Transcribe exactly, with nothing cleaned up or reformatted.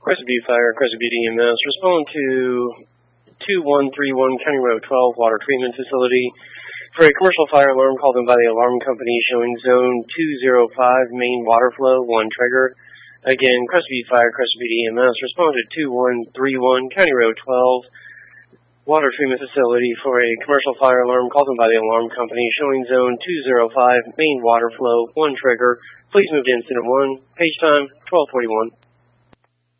Crescent View Fire, Crescent View D M S, respond to two one three one County Road twelve Water Treatment Facility for a commercial fire alarm called in by the alarm company showing zone two zero five main water flow, one trigger. Again, Crescent View Fire, Crescent View D M S, respond to two one three one County Road twelve Water Treatment Facility for a commercial fire alarm called in by the alarm company showing zone two zero five main water flow, one trigger. Please move to incident one. Page time, twelve forty-one.